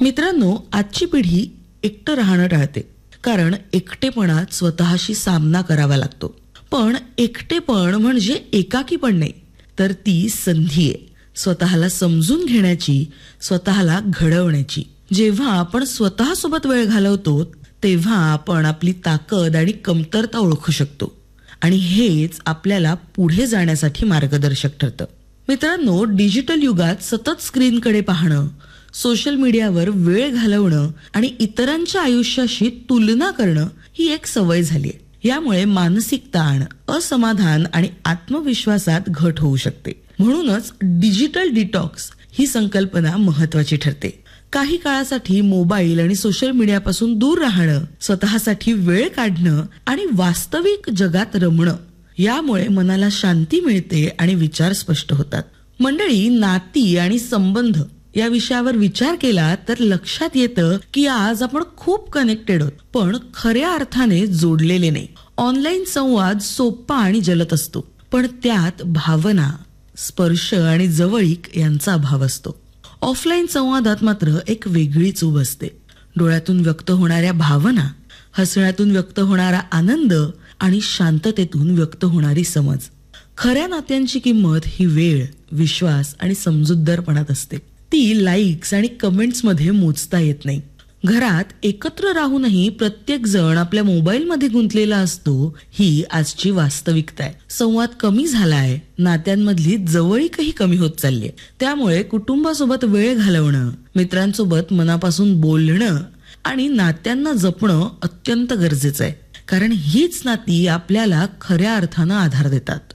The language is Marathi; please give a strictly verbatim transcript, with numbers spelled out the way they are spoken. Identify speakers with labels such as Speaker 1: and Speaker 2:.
Speaker 1: मित्रांनो, आजची पिढी एकटं राहणं टाळते, कारण एकटेपणात स्वतःशी सामना करावा लागतो. पण एकटेपण म्हणजे एकाकीपण नाही, तर ती संधी आहे स्वतःला समजून घेण्याची, स्वतःला घडवण्याची. जेव्हा आपण स्वतःसोबत वेळ घालवतो तेव्हा आपण आपली ताकद आणि कमतरता ओळखू शकतो, आणि हेच आपल्याला पुढे जाण्यासाठी मार्गदर्शक ठरतं. मित्रांनो, डिजिटल युगात सतत स्क्रीनकडे पाहणं, सोशल मीडियावर वेळ घालवणं आणि इतरांच्या आयुष्याशी तुलना करणं ही एक सवय झाली आहे. यामुळे मानसिक ताण, असमाधान आणि आत्मविश्वासात घट होऊ शकते. म्हणूनच डिजिटल डिटॉक्स ही संकल्पना महत्वाची ठरते. काही काळासाठी मोबाईल आणि सोशल मीडियापासून दूर राहणं, स्वतःसाठी वेळ काढणं आणि वास्तविक जगात रमणं, यामुळे मनाला शांती मिळते आणि विचार स्पष्ट होतात. मंडळी, नाती आणि संबंध या विषयावर विचार केला तर लक्षात येतं की आज आपण खूप कनेक्टेड आहोत, पण खऱ्या अर्थाने जोडलेले नाही. ऑनलाईन संवाद सोपा आणि जलद असतो, पण त्यात भावना, स्पर्श आणि जवळीक यांचा अभाव असतो. ऑफलाईन संवादात मात्र एक वेगळीच ऊब असते. डोळ्यातून व्यक्त होणाऱ्या भावना, हसण्यातून व्यक्त होणारा आनंद आणि शांततेतून व्यक्त होणारी समज. खऱ्या नात्यांची किंमत ही वेळ, विश्वास आणि समजूतदारपणात असते. ती लाईक्स आणि कमेंट्स मध्ये मोजता येत नाही. घरात एकत्र राहूनही प्रत्येक जण आपल्या मोबाईल मध्ये गुंतलेला असतो, ही आजची वास्तविकता आहे. संवाद कमी झालाय, नात्यांमधली जवळीकही कमी होत चालली आहे. त्यामुळे कुटुंबासोबत वेळ घालवणं, मित्रांसोबत मनापासून बोलणं आणि नात्यांना जपणं अत्यंत गरजेचं आहे, कारण हीच नाती आपल्याला खऱ्या अर्थानं आधार देतात.